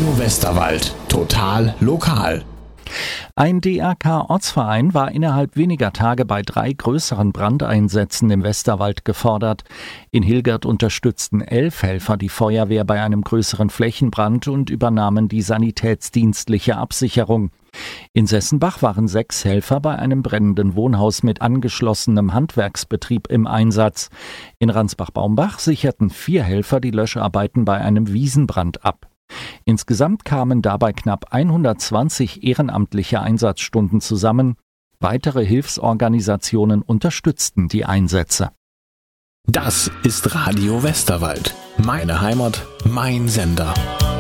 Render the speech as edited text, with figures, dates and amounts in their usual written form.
Radio Westerwald. Total lokal. Ein DRK-Ortsverein war innerhalb weniger Tage bei 3 größeren Brandeinsätzen im Westerwald gefordert. In Hilgert unterstützten 11 Helfer die Feuerwehr bei einem größeren Flächenbrand und übernahmen die sanitätsdienstliche Absicherung. In Sessenbach waren 6 Helfer bei einem brennenden Wohnhaus mit angeschlossenem Handwerksbetrieb im Einsatz. In Ransbach-Baumbach sicherten 4 Helfer die Löscharbeiten bei einem Wiesenbrand ab. Insgesamt kamen dabei knapp 120 ehrenamtliche Einsatzstunden zusammen. Weitere Hilfsorganisationen unterstützten die Einsätze. Das ist Radio Westerwald. Meine Heimat, mein Sender.